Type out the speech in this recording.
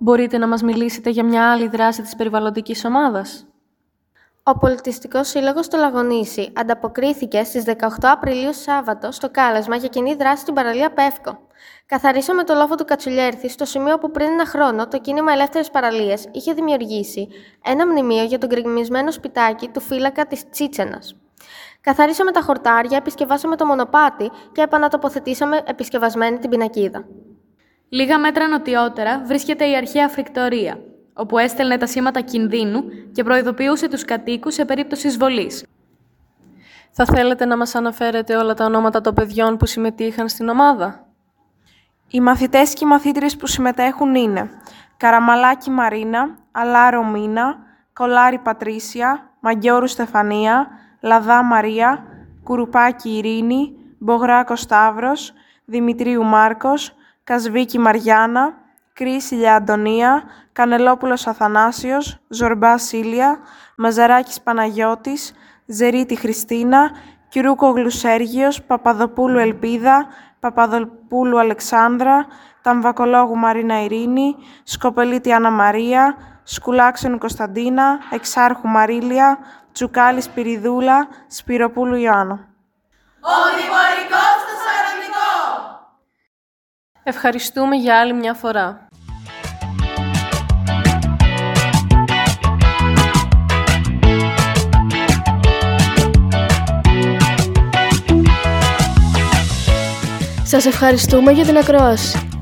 Μπορείτε να μας μιλήσετε για μια άλλη δράση της περιβαλλοντικής ομάδας? Ο Πολιτιστικός Σύλλογος του Λαγονίσι ανταποκρίθηκε στις 18 Απριλίου Σάββατο στο κάλεσμα για κοινή δράση στην παραλία Πεύκο. Καθαρίσαμε το λόφο του Κατσουλιέρθη στο σημείο που πριν ένα χρόνο το κίνημα Ελεύθερες Παραλίες είχε δημιουργήσει ένα μνημείο για τον γκρεμισμένο σπιτάκι του φύλακα της Τσίτσενας. Καθαρίσαμε τα χορτάρια, επισκευάσαμε το μονοπάτι και επανατοποθετήσαμε επισκευασμένη την πινακίδα. Λίγα μέτρα νοτιότερα βρίσκεται η αρχαία φρικτορία, όπου έστελνε τα σήματα κινδύνου και προειδοποιούσε τους κατοίκους σε περίπτωση εισβολής. Θα θέλετε να μας αναφέρετε όλα τα ονόματα των παιδιών που συμμετείχαν στην ομάδα? Οι μαθητές και οι μαθήτριες που συμμετέχουν είναι Καραμαλάκη Μαρίνα, Αλάρο Μίνα, Κολάρη Πατρίσια, Μαγκιόρου Στεφανία, Λαδά Μαρία, Κουρουπάκη Ειρήνη, Μπογράκο Σταύρος, Δημητρίου Μάρκος, Κασβίκη Μαριάννα, Κρίσιλια Αντωνία, Κανελόπουλος Αθανάσιος, Ζορμπά Σίλια, Μαζαράκης Παναγιώτης, Ζερίτη Χριστίνα, Κυρούκογλου Σέργιος, Παπαδοπούλου Ελπίδα, Παπαδοπούλου Αλεξάνδρα, Ταμβακολόγου Μαρίνα Ειρήνη, Σκοπελίτη Άννα Μαρία, Σκουλάξενου Κωνσταντίνα, Εξάρχου Μαρίλια, Τσουκάλη Σπυριδούλα, Σπυροπούλου Ιωάννου. Ο Δημορικός στο Σαρανικό! Ευχαριστούμε για άλλη μια φορά. Σας ευχαριστούμε για την ακρόαση.